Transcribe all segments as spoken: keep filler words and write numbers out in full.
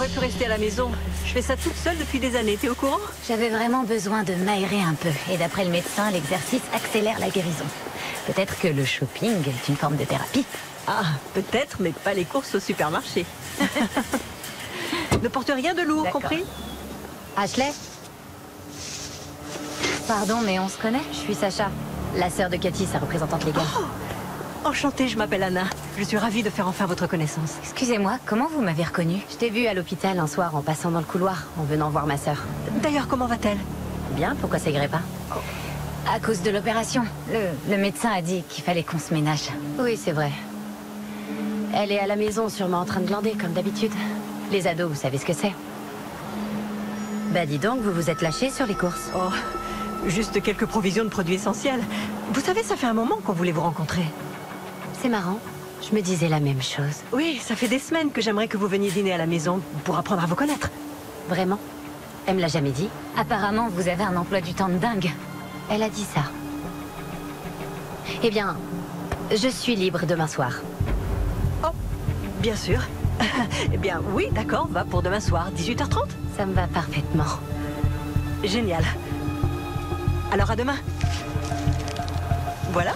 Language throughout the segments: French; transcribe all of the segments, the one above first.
j'aurais pu rester à la maison. Je fais ça toute seule depuis des années, t'es au courant? J'avais vraiment besoin de m'aérer un peu. Et d'après le médecin, l'exercice accélère la guérison. Peut-être que le shopping est une forme de thérapie. Ah, peut-être, mais pas les courses au supermarché. Ne porte rien de lourd, compris? Ashley? Pardon, mais on se connaît? Je suis Sacha, la sœur de Cathy, sa représentante légale. Oh, enchantée, je m'appelle Anna. Je suis ravie de faire enfin votre connaissance. Excusez-moi, comment vous m'avez reconnue? Je t'ai vue à l'hôpital un soir en passant dans le couloir, en venant voir ma sœur. D'ailleurs, comment va-t-elle? Bien, pourquoi ça irait pas? À cause de l'opération. Le, le médecin a dit qu'il fallait qu'on se ménage. Oui, c'est vrai. Elle est à la maison, sûrement en train de glander, comme d'habitude. Les ados, vous savez ce que c'est. Bah dis donc, vous vous êtes lâchés sur les courses. Oh, juste quelques provisions de produits essentiels. Vous savez, ça fait un moment qu'on voulait vous rencontrer. C'est marrant, je me disais la même chose. Oui, ça fait des semaines que j'aimerais que vous veniez dîner à la maison pour apprendre à vous connaître. Vraiment? Elle me l'a jamais dit? Apparemment, vous avez un emploi du temps de dingue. Elle a dit ça. Eh bien, je suis libre demain soir. Oh, bien sûr. Eh bien, oui, d'accord, va pour demain soir, dix-huit heures trente. Ça me va parfaitement. Génial. Alors à demain. Voilà.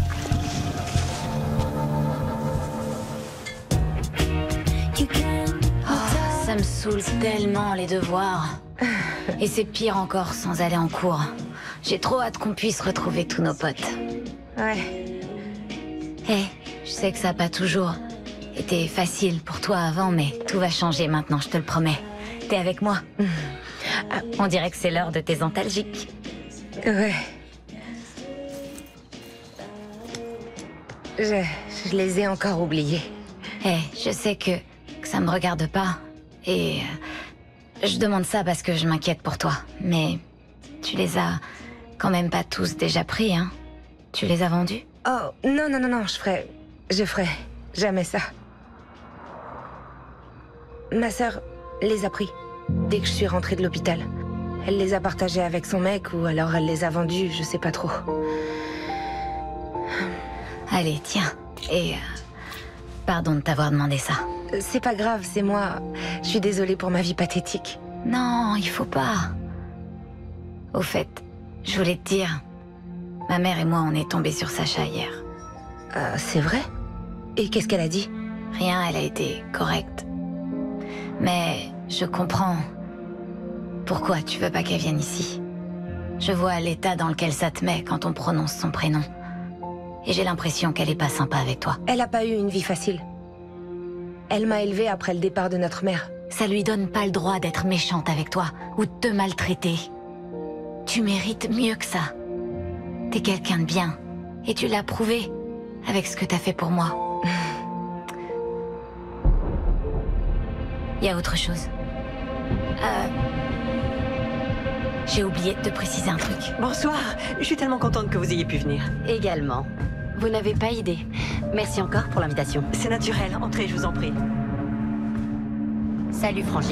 Oh, ça me saoule tellement, les devoirs. Et c'est pire encore sans aller en cours. J'ai trop hâte qu'on puisse retrouver tous nos potes. Ouais. Hé, je sais que ça n'a pas toujours été facile pour toi avant, mais tout va changer maintenant, je te le promets. T'es avec moi? On dirait que c'est l'heure de tes antalgiques. Ouais. Je, je les ai encore oubliés. Hé, je sais que, que ça me regarde pas. Et euh, je demande ça parce que je m'inquiète pour toi. Mais tu les as quand même pas tous déjà pris, hein? Tu les as vendus? Oh, non, non, non, non, je ferai... Je ferai jamais ça. Ma sœur les a pris dès que je suis rentrée de l'hôpital. Elle les a partagés avec son mec ou alors elle les a vendus, je sais pas trop. Allez, tiens. Et... Euh, pardon de t'avoir demandé ça. C'est pas grave, c'est moi. Je suis désolée pour ma vie pathétique. Non, il faut pas. Au fait, je voulais te dire... Ma mère et moi, on est tombés sur Sacha hier. Euh, c'est vrai? Et qu'est-ce qu'elle a dit? Rien, elle a été correcte. Mais je comprends pourquoi tu veux pas qu'elle vienne ici. Je vois l'état dans lequel ça te met quand on prononce son prénom. Et j'ai l'impression qu'elle est pas sympa avec toi. Elle a pas eu une vie facile. Elle m'a élevée après le départ de notre mère. Ça lui donne pas le droit d'être méchante avec toi ou de te maltraiter. Tu mérites mieux que ça. T'es quelqu'un de bien. Et tu l'as prouvé avec ce que t'as fait pour moi. Il y a autre chose. Euh... J'ai oublié de te préciser un truc. Bonsoir, je suis tellement contente que vous ayez pu venir. Également. Vous n'avez pas idée. Merci encore pour l'invitation. C'est naturel, entrez, je vous en prie. Salut, Frangine.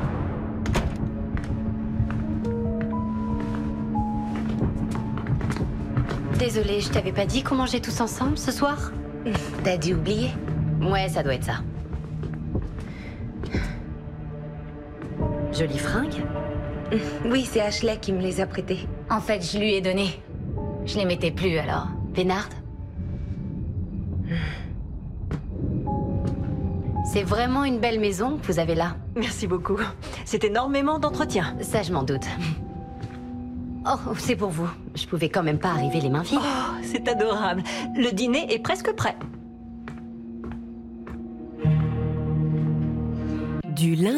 Désolée, je t'avais pas dit qu'on mangeait tous ensemble ce soir? T'as dû oublier? Ouais, ça doit être ça. Jolie fringue? Oui, c'est Ashley qui me les a prêtés. En fait, je lui ai donné. Je les mettais plus, alors. Pénarde? C'est vraiment une belle maison que vous avez là. Merci beaucoup. C'est énormément d'entretien. Ça, je m'en doute. Oh, c'est pour vous. Je pouvais quand même pas arriver les mains vides. Oh, c'est adorable. Le dîner est presque prêt. Du lundi